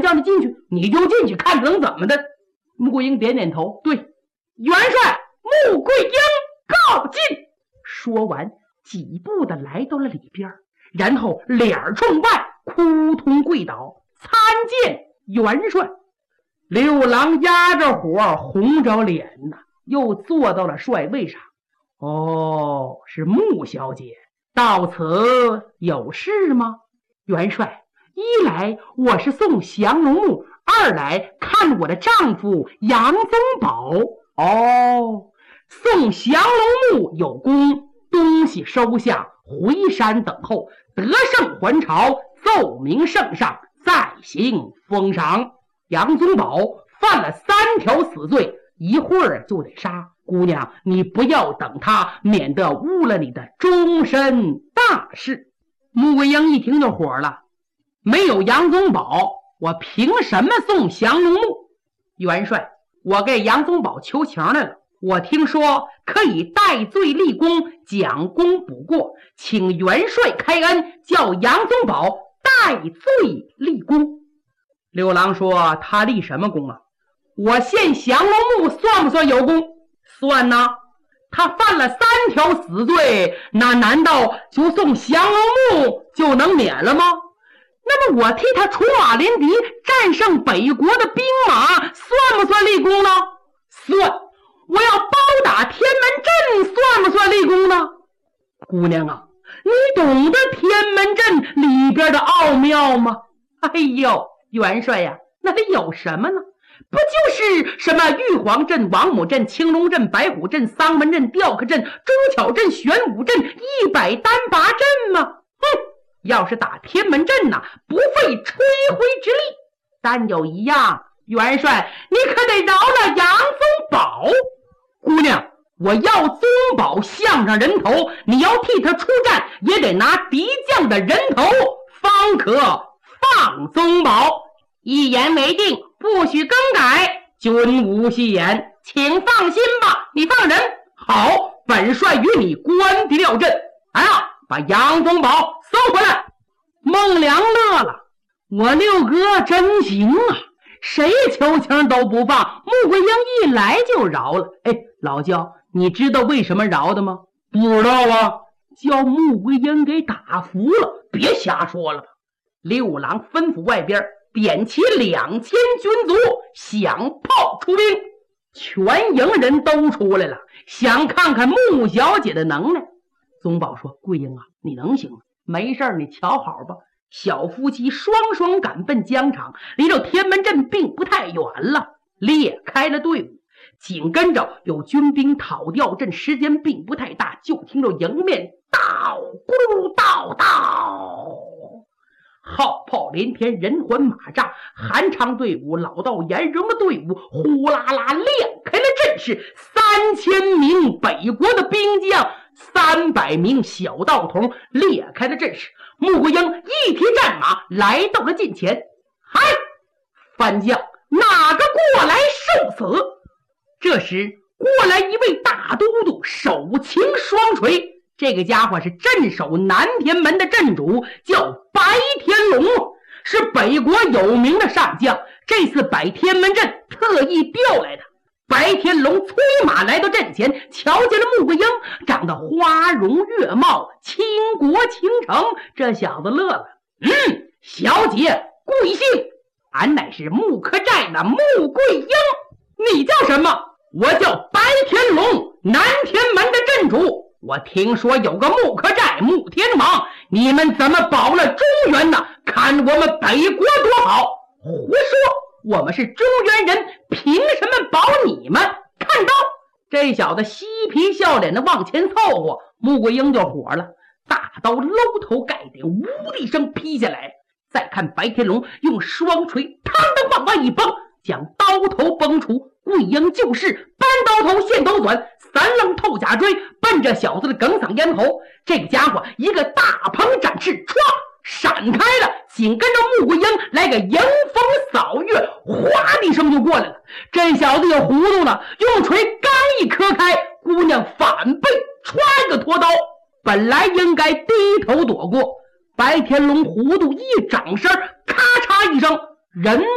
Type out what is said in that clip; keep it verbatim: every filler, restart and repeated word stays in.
叫你进去，你就进去，看能怎么的。穆桂英点点头，对，元帅穆桂英告进。说完几步的来到了里边，然后脸冲外扑通跪倒，参见元帅。六郎压着火，红着脸呐，又坐到了帅位上。哦，是穆小姐，到此有事吗？元帅，一来我是送降龙木，二来看我的丈夫杨宗保。哦，送降龙木有功，东西收下，回山等候，得胜还朝，奏明圣上，再行封赏。杨宗保犯了三条死罪，一会儿就得杀。姑娘，你不要等他，免得误了你的终身大事。穆桂英一听就火了，没有杨宗保，我凭什么送降龙木？元帅，我给杨宗保求情来了，我听说可以戴罪立功，奖功补过，请元帅开恩，叫杨宗保戴罪立功。六郎说，他立什么功啊？我献降龙木算不算有功？算呢，他犯了三条死罪，那难道就送降龙木就能免了吗？那么我替他除马连敌，战胜北国的兵马，算不算立功呢？算。我要包打天门阵，算不算立功呢？姑娘啊，你懂得天门阵里边的奥妙吗？哎呦，元帅呀，那里有什么呢？不就是什么玉皇阵、王母阵、青龙阵、白虎阵、丧门阵、吊客阵、中巧阵、玄武阵、一百单拔阵吗？哼，要是打天门阵呐，不费吹灰之力。但有一样，元帅，你可得饶了杨宗保。姑娘，我要宗保项上人头，你要替他出战，也得拿敌将的人头，方可放宗保。一言为定，不许更改，君无戏言，请放心吧。你放人，好，本帅与你关敌料阵。哎呀，把杨宗保搜回来。孟良乐了，我六哥真行啊，谁求情都不放，穆桂英一来就饶了。哎，老焦，你知道为什么饶的吗？不知道啊，叫穆桂英给打服了，别瞎说了吧。六郎吩咐外边点齐两千军卒，响炮出兵，全营人都出来了，想看看穆小姐的能耐。宗保说，桂英啊，你能行吗？没事，你瞧好吧。小夫妻双双赶奔疆场，离着天门阵并不太远了，列开了队伍，紧跟着有军兵讨吊阵，时间并不太大，就听着迎面道咕道道，号炮连天，人环马扎，韩昌队伍、老道颜荣的队伍呼啦啦亮开了阵势，三千名北国的兵将，三百名小道童列开了阵势。穆桂英一提战马来到了近前，嗨，番将哪个过来受死？这时过来一位大都督，手擎双锤，这个家伙是镇守南天门的镇主，叫白天龙，是北国有名的上将，这次摆天门阵特意调来的。白天龙催马来到阵前，瞧见了穆桂英，长得花容月貌，倾国倾城。这小子乐了，嗯，小姐贵姓？俺乃是木柯寨的穆桂英。你叫什么？我叫白天龙，南天门的镇主。我听说有个木柯寨穆天王，你们怎么保了中原呢？看我们北国多好！胡说，我们是中原人，凭什么保你们？看刀！这小子嬉皮笑脸的往前凑合，穆桂英就火了，大刀搂头盖顶，呜的一声劈下来。再看白天龙用双锤嘡的往外一崩，将刀头崩出。桂英就是搬刀头现头短，三愣透甲锥，奔着小子的哽嗓咽喉。这个家伙一个大鹏展翅，唰闪开了，紧跟着穆桂英来个迎风扫月，哗的一声就过来了。这小子也糊涂了，用锤刚一磕开，姑娘反背歘个脱刀，本来应该低头躲过，白天龙糊涂一掌声，咔嚓一声，人